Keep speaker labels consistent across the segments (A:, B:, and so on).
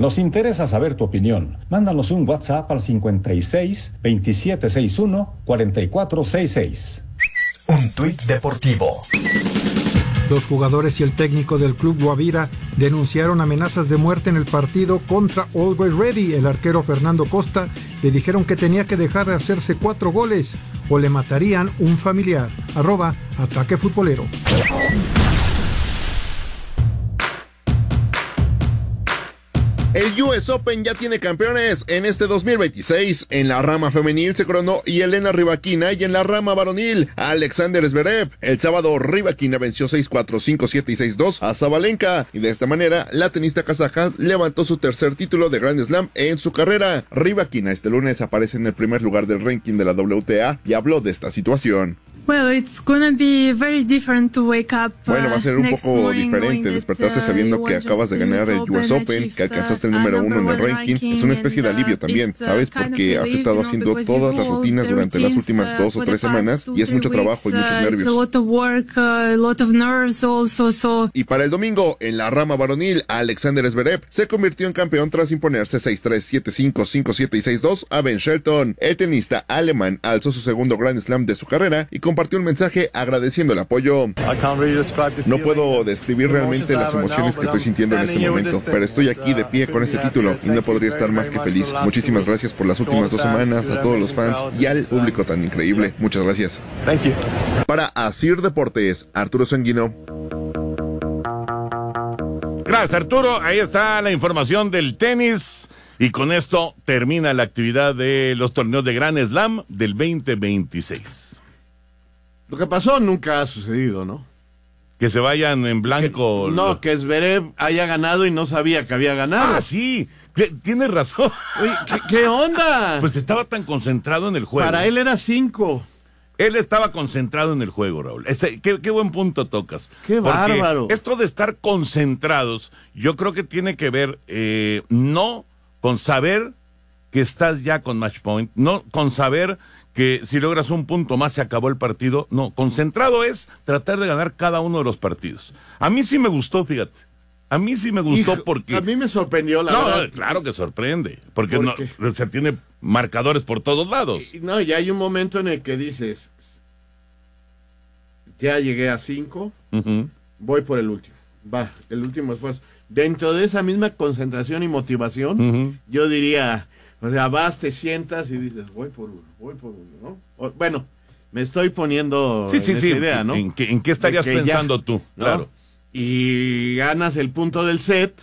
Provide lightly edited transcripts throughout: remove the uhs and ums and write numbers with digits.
A: Nos interesa saber tu opinión. Mándanos un WhatsApp al 56 2761 4466.
B: Un tuit deportivo.
C: Los jugadores y el técnico del club Guavira denunciaron amenazas de muerte en el partido contra Always Ready. El arquero Fernando Costa le dijeron que tenía que dejar de hacerse 4 goles o le matarían un familiar. @Ataque Futbolero.
D: El US Open ya tiene campeones en este 2026. En la rama femenil se coronó Yelena Rybakina y en la rama varonil Alexander Zverev. El sábado Rybakina venció 6-4, 5-7 y 6-2 a Sabalenka y de esta manera la tenista kazaja levantó su tercer título de Grand Slam en su carrera. Rybakina este lunes aparece en el primer lugar del ranking de la WTA y habló de esta situación.
E: Bueno, va
D: a ser un poco diferente despertarse sabiendo que acabas de ganar el US Open, que alcanzaste el número 1 en el ranking. Es una especie de alivio también, ¿sabes? Porque has estado haciendo todas las rutinas durante las últimas 2 o 3 semanas y es mucho trabajo y muchos nervios. Y para el domingo, en la rama varonil, Alexander Zverev se convirtió en campeón tras imponerse 6-3, 7-5, 5-7 y 6-2 a Ben Shelton. El tenista alemán alzó su segundo Grand Slam de su carrera y compartió un mensaje agradeciendo el apoyo. No puedo describir realmente las emociones que estoy sintiendo en este momento, pero estoy aquí de pie con este título y no podría estar más que feliz. Muchísimas gracias por las últimas 2 semanas, a todos los fans y al público tan increíble. Muchas gracias. Para Asir Deportes, Arturo Sanguino.
F: Gracias, Arturo. Ahí está la información del tenis. Y con esto termina la actividad de los torneos de Grand Slam del 2026.
G: Lo que pasó nunca ha sucedido, ¿no?
F: Que se vayan en blanco.
G: Que Zverev haya ganado y no sabía que había ganado.
F: Ah, sí, tienes razón.
G: Oye, ¿qué onda?
F: Pues estaba tan concentrado en el juego.
G: Para él era 5.
F: Él estaba concentrado en el juego, Raúl. Qué buen punto tocas.
G: Qué bárbaro.
F: Esto de estar concentrados, yo creo que tiene que ver no con saber que estás ya con match point, no con saber que si logras un punto más se acabó el partido. No, concentrado es tratar de ganar cada uno de los partidos. A mí sí me gustó, fíjate. A mí sí me gustó porque...
G: A mí me sorprendió, la verdad.
F: No, claro que sorprende. Porque no, o sea, tiene marcadores por todos lados.
G: No, y hay un momento en el que dices, ya llegué a 5, voy por el último. Va, el último esfuerzo. Dentro de esa misma concentración y motivación, yo diría... O sea, vas, te sientas y dices, voy por uno, ¿no? Bueno, me estoy poniendo en esa idea, ¿no?
F: ¿En qué estarías pensando tú?
G: ¿no?
F: Claro.
G: Y ganas el punto del set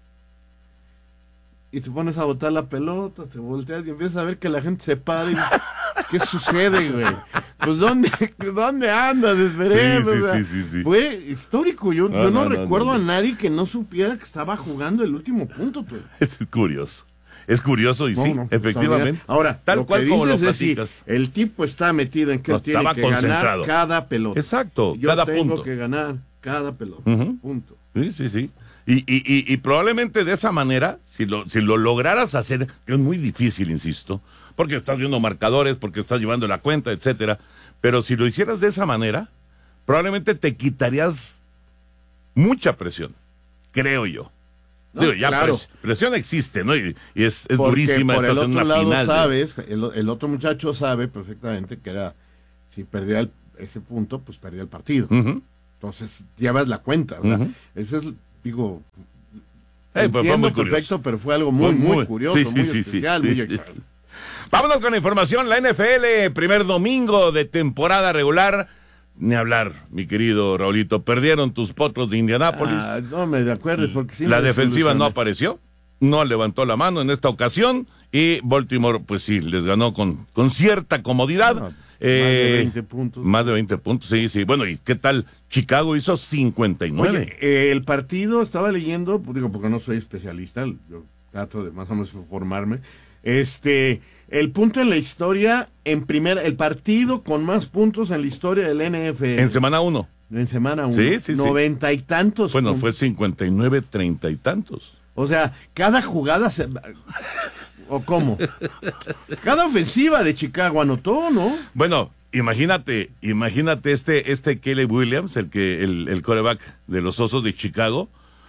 G: y te pones a botar la pelota, te volteas y empiezas a ver que la gente se para y ¿qué sucede, güey? Pues ¿dónde andas, Zverev?
F: Sí.
G: Fue histórico. Yo no recuerdo a nadie que no supiera que estaba jugando el último punto, pues.
F: Es curioso. Es curioso y efectivamente.
G: Ahora,
F: tal cual como lo platicas.
G: Si el tipo está metido en que él tiene que ganar cada pelota.
F: Exacto,
G: yo
F: cada
G: tengo
F: punto.
G: que ganar cada pelota. Punto.
F: Sí. Y probablemente de esa manera, si lo lograras hacer, que es muy difícil, insisto, porque estás viendo marcadores, porque estás llevando la cuenta, etcétera, pero si lo hicieras de esa manera, probablemente te quitarías mucha presión, creo yo.
G: No,
F: digo, ya
G: claro.
F: presión existe, ¿no? Y es durísima.
G: Por el
F: estás
G: otro
F: en una
G: lado
F: final,
G: sabes, el otro muchacho sabe perfectamente que era, si perdía ese punto, pues perdía el partido. Entonces, llevas la cuenta, ¿verdad? Ese es, digo, entiendo perfecto, pero fue algo muy curioso, muy especial, muy extraño.
F: Vámonos con la información, la NFL, primer domingo de temporada regular. Ni hablar, mi querido Raulito. Perdieron tus Potros de Indianápolis.
G: No me acuerdes porque sí.
F: La defensiva no apareció, no levantó la mano en esta ocasión y Baltimore, pues sí, les ganó con cierta comodidad.
G: Más de 20 puntos.
F: Más de 20 puntos, sí. Bueno, ¿y qué tal? Chicago hizo 59.
G: Oye, el partido, estaba leyendo, digo, porque no soy especialista, yo trato de más o menos informarme. El punto en la historia, el partido con más puntos en la historia del NFL.
F: En semana 1.
G: En semana 1.
F: Sí.
G: 90 y tantos.
F: Bueno, fue 59, 30 y tantos.
G: O sea, cada jugada ¿o cómo? Cada ofensiva de Chicago anotó, ¿no?
F: Bueno, imagínate Caleb Williams, el quarterback de los Osos de Chicago,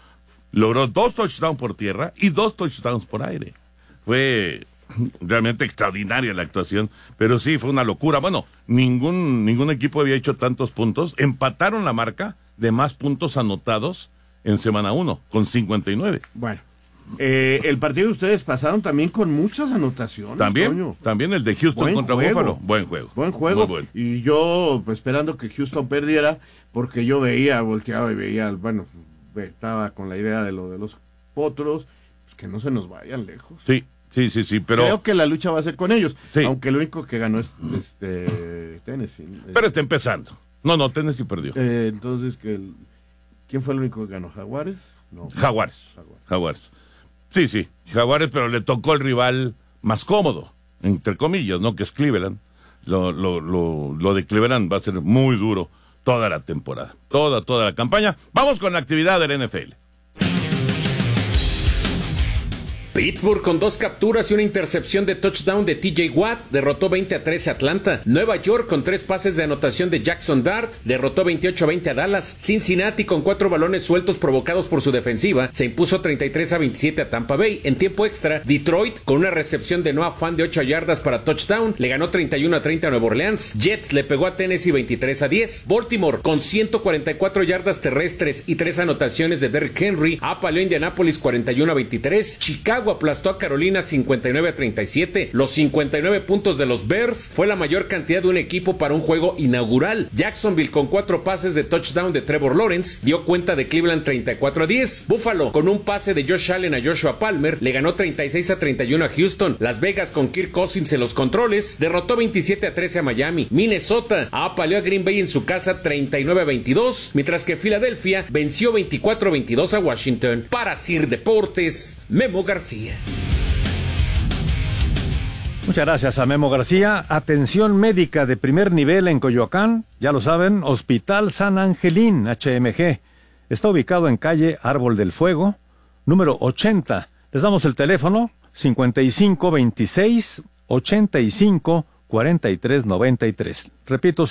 F: logró 2 touchdowns por tierra y 2 touchdowns por aire. Fue realmente extraordinaria la actuación, pero sí, fue una locura. Bueno, ningún equipo había hecho tantos puntos. Empataron la marca de más puntos anotados en semana 1, con 59.
G: Bueno, el partido de ustedes pasaron también con muchas anotaciones.
F: También el de Houston contra Buffalo. Buen juego.
G: Buen juego.
F: Muy bueno.
G: Y yo, pues, esperando que Houston perdiera, porque yo volteaba y veía, bueno, estaba con la idea de lo de los potros, pues que no se nos vayan lejos.
F: Sí, pero...
G: Creo que la lucha va a ser con ellos,
F: sí.
G: Aunque lo único que ganó es Tennessee.
F: Pero está empezando. No, Tennessee perdió.
G: Entonces, ¿quién fue el único que ganó? ¿Jaguares? No.
F: Jaguares. Sí, Jaguares, pero le tocó el rival más cómodo, entre comillas, ¿no? Que es Cleveland. Lo de Cleveland va a ser muy duro toda la temporada, toda la campaña. Vamos con la actividad del NFL.
E: Pittsburgh con 2 capturas y una intercepción de touchdown de TJ Watt derrotó 20-13 a Atlanta. Nueva York con 3 pases de anotación de Jackson Dart derrotó 28-20 a Dallas. Cincinnati con 4 balones sueltos provocados por su defensiva se impuso 33-27 a Tampa Bay. En tiempo extra, Detroit con una recepción de Noah Fant de 8 yardas para touchdown le ganó 31-30 a Nueva Orleans. Jets le pegó a Tennessee 23-10. Baltimore con 144 yardas terrestres y 3 anotaciones de Derrick Henry apaleó a Indianapolis 41-23. Chicago aplastó a Carolina 59-37. Los 59 puntos de los Bears fue la mayor cantidad de un equipo para un juego inaugural. Jacksonville con 4 pases de touchdown de Trevor Lawrence dio cuenta de Cleveland 34-10. Buffalo con un pase de Josh Allen a Joshua Palmer le ganó 36-31 a Houston. Las Vegas con Kirk Cousins en los controles derrotó 27-13 a Miami. Minnesota apaleó a Green Bay en su casa 39-22, mientras que Filadelfia venció 24-22 a Washington. Para Sir Deportes, Memo García.
H: Muchas gracias a Memo García. Atención médica de primer nivel en Coyoacán. Ya lo saben, Hospital San Angelín, HMG. Está ubicado en calle Árbol del Fuego, número 80. Les damos el teléfono, 5526-85-4393. Repito,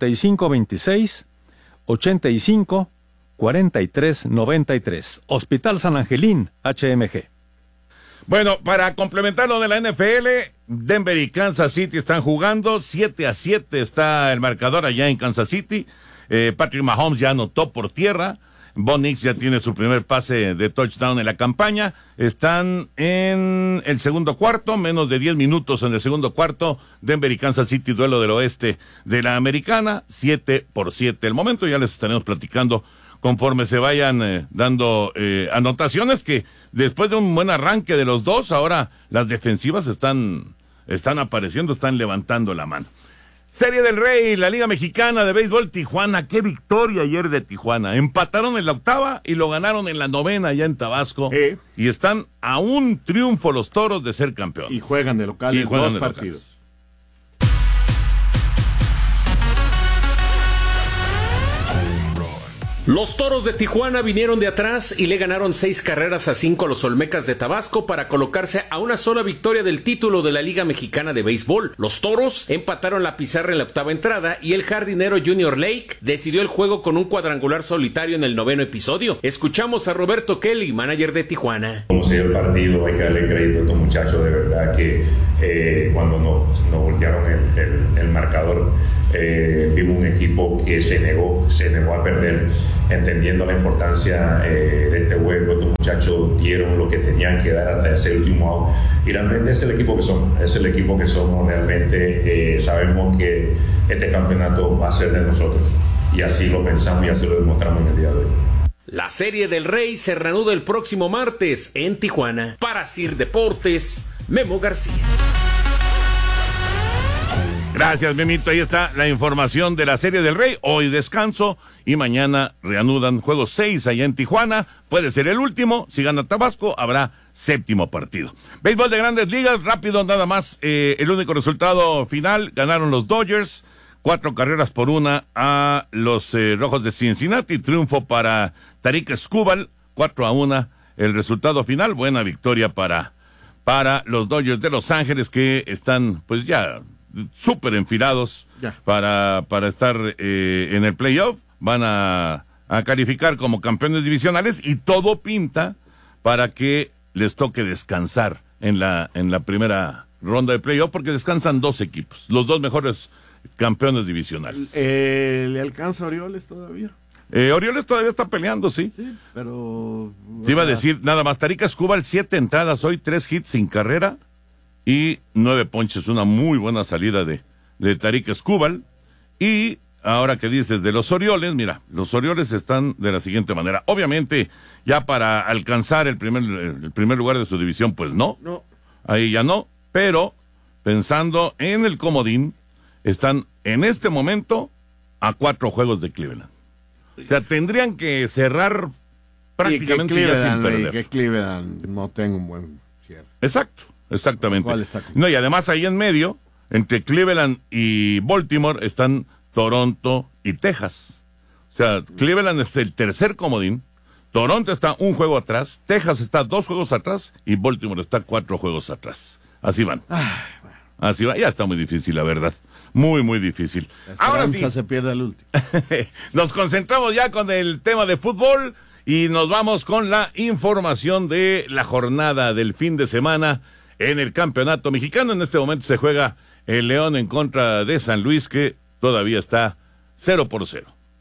H: 5526-85-4393. Hospital San Angelín, HMG.
F: Bueno, para complementar lo de la NFL, Denver y Kansas City están jugando, 7-7 está el marcador allá en Kansas City. Patrick Mahomes ya anotó por tierra. Bo Nix ya tiene su primer pase de touchdown en la campaña. Están en el segundo cuarto, menos de 10 minutos en el segundo cuarto. Denver y Kansas City, duelo del oeste de la americana, 7-7. El momento ya les estaremos platicando conforme se vayan dando anotaciones, que después de un buen arranque de los dos, ahora las defensivas están apareciendo, están levantando la mano. Serie del Rey, la Liga Mexicana de Béisbol, Tijuana. Qué victoria ayer de Tijuana. Empataron en la 8ª y lo ganaron en la 9ª allá en Tabasco. Y están a un triunfo los Toros de ser campeones.
G: Y juegan de locales 2 partidos.
E: Los Toros de Tijuana vinieron de atrás y le ganaron 6-5 a los Olmecas de Tabasco para colocarse a una sola victoria del título de la Liga Mexicana de Béisbol. Los Toros empataron la pizarra en la 8ª entrada y el jardinero Junior Lake decidió el juego con un cuadrangular solitario en el 9º episodio. Escuchamos a Roberto Kelly, manager de Tijuana.
I: Como se dio el partido, hay que darle crédito a estos muchachos, de verdad que cuando nos voltearon el marcador, vimos un equipo que se negó a perder, entendiendo la importancia de este juego. Estos muchachos dieron lo que tenían que dar hasta ese último out, y realmente es el equipo que somos, realmente sabemos que este campeonato va a ser de nosotros, y así lo pensamos y así lo demostramos en el día de hoy.
E: La Serie del Rey se reanuda el próximo martes en Tijuana. Para Sir Deportes, Memo García.
F: Gracias, Memito. Ahí está la información de la Serie del Rey. Hoy descanso y mañana reanudan juego 6 allá en Tijuana. Puede ser el último. Si gana Tabasco, habrá 7º partido. Béisbol de Grandes Ligas, rápido nada más. El único resultado final, ganaron los Dodgers, 4-1 a los Rojos de Cincinnati. Triunfo para Tarik Skubal, 4-1 el resultado final. Buena victoria para los Dodgers de Los Ángeles, que están pues ya súper enfilados para estar en el playoff. Van a a calificar como campeones divisionales y todo pinta para que les toque descansar en la primera ronda de playoff, porque descansan 2 equipos, los 2 mejores campeones divisionales.
G: ¿Le alcanza a Orioles todavía?
F: Orioles todavía está peleando, sí.
G: Sí, pero...
F: Te iba a decir, nada más, Tarik Skubal, 7 entradas hoy, 3 hits sin carrera y 9 ponches, una muy buena salida de Tarik Skubal. Y ahora que dices de los Orioles, mira, los Orioles están de la siguiente manera. Obviamente, ya para alcanzar el primer lugar de su división, pues no. Ahí ya no, pero pensando en el comodín, están en este momento a 4 juegos de Cleveland. O sea, tendrían que cerrar prácticamente ya sin perder.
G: Que Cleveland no tenga un buen cierre.
F: Exactamente. No, y además ahí en medio, entre Cleveland y Baltimore, están Toronto y Texas. O sea, Cleveland es el tercer comodín, Toronto está 1 juego atrás, Texas está 2 juegos atrás y Baltimore está 4 juegos atrás. Así van. Así va, ya está muy difícil, la verdad. Muy, muy difícil.
G: Ahora sí. Se pierde el último.
F: Nos concentramos ya con el tema de fútbol y nos vamos con la información de la jornada del fin de semana en el campeonato mexicano. En este momento se juega el León en contra de San Luis, que todavía está 0-0.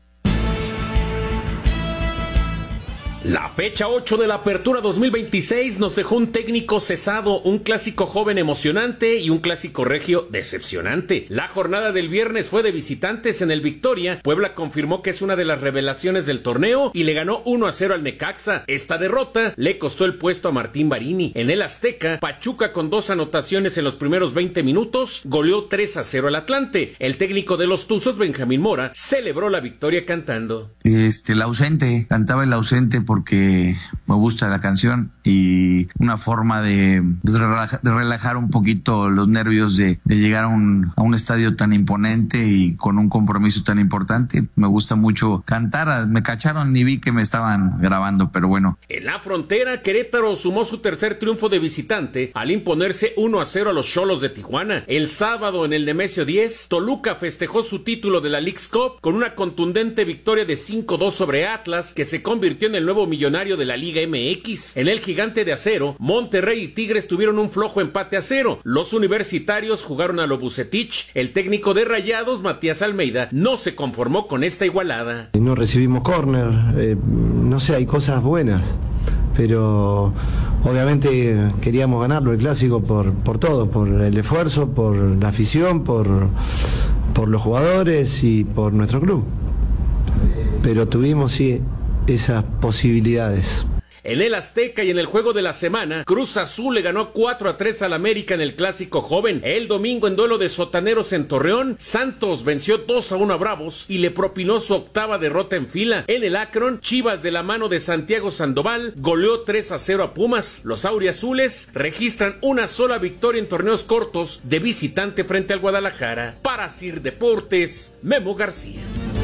E: La fecha 8 de la Apertura 2026 nos dejó un técnico cesado, un clásico joven emocionante y un clásico regio decepcionante. La jornada del viernes fue de visitantes en el Victoria. Puebla confirmó que es una de las revelaciones del torneo y le ganó 1-0 al Necaxa. Esta derrota le costó el puesto a Martín Barini. En el Azteca, Pachuca, con 2 anotaciones en los primeros 20 minutos, goleó 3-0 al Atlante. El técnico de los Tuzos, Benjamín Mora, celebró la victoria cantando.
J: El ausente, cantaba el ausente porque me gusta la canción y una forma de relajar un poquito los nervios de llegar a un estadio tan imponente y con un compromiso tan importante. Me gusta mucho cantar. Me cacharon y vi que me estaban grabando, pero bueno.
E: En la Frontera, Querétaro sumó su tercer triunfo de visitante al imponerse 1-0 a los Xolos de Tijuana. El sábado en el Nemesio 10, Toluca festejó su título de la Leagues Cup con una contundente victoria de 5-2 sobre Atlas, que se convirtió en el nuevo millonario de la Liga MX. En el Gigante de Acero, Monterrey y Tigres tuvieron un flojo empate a 0. Los universitarios jugaron a lo Vucetich. El técnico de Rayados, Matías Almeida, no se conformó con esta igualada.
K: No recibimos córner, no sé, hay cosas buenas, pero obviamente queríamos ganarlo el clásico por todo, por el esfuerzo, por la afición, por los jugadores y por nuestro club. Pero tuvimos, sí, esas posibilidades.
E: En el Azteca y en el juego de la semana, Cruz Azul le ganó 4-3 al América en el clásico joven. El domingo, en duelo de sotaneros en Torreón, Santos venció 2-1 a Bravos y le propinó su 8ª derrota en fila. En el Akron, Chivas, de la mano de Santiago Sandoval, goleó 3-0 a Pumas. Los auriazules registran una sola victoria en torneos cortos de visitante frente al Guadalajara. Para Sir Deportes, Memo García.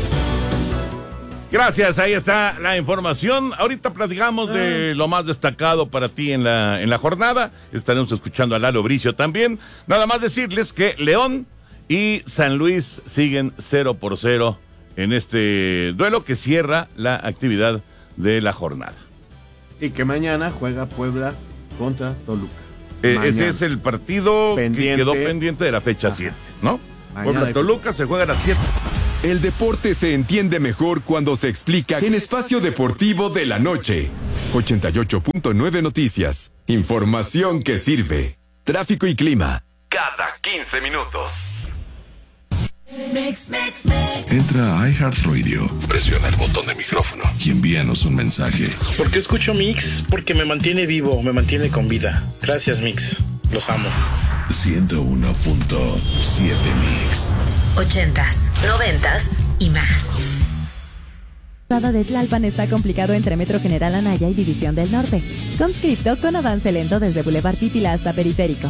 F: Gracias, ahí está la información. Ahorita platicamos de lo más destacado para ti en la jornada. Estaremos escuchando a Lalo Bricio también. Nada más decirles que León y San Luis siguen 0-0 en este duelo que cierra la actividad de la jornada.
G: Y que mañana juega Puebla contra Toluca.
F: Ese es el partido que quedó pendiente de la fecha 7, ¿no? Puebla-Toluca se juega a las 7.
L: El deporte se entiende mejor cuando se explica en Espacio Deportivo de la Noche. 88.9 Noticias. Información que sirve. Tráfico y clima.
B: Cada 15 minutos.
M: Entra a iHeartRadio, presiona el botón de micrófono y envíanos un mensaje.
N: ¿Por qué escucho Mix? Porque me mantiene vivo, me mantiene con vida. Gracias, Mix. Los amo.
M: 101.7 Mix.
O: 80s, 90s y más.
P: De Tlalpan está complicado entre Metro General Anaya y División del Norte. Conscripto con avance lento desde Boulevard Pípila hasta Periférico.